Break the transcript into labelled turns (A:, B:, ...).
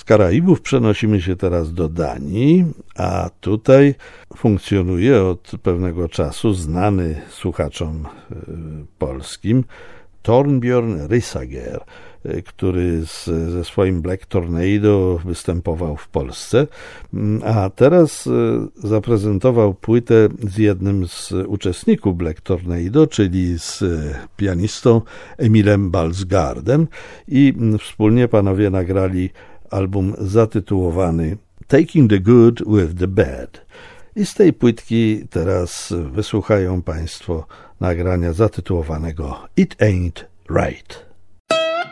A: Z Karaibów przenosimy się teraz do Danii, a tutaj funkcjonuje od pewnego czasu znany słuchaczom polskim Torbjörn Ryssager, który ze swoim Black Tornado występował w Polsce, a teraz zaprezentował płytę z jednym z uczestników Black Tornado, czyli z pianistą Emilem Balsgaardem, i wspólnie panowie nagrali album zatytułowany Taking the Good with the Bad. I z tej płytki teraz wysłuchają Państwo nagrania zatytułowanego It Ain't Right.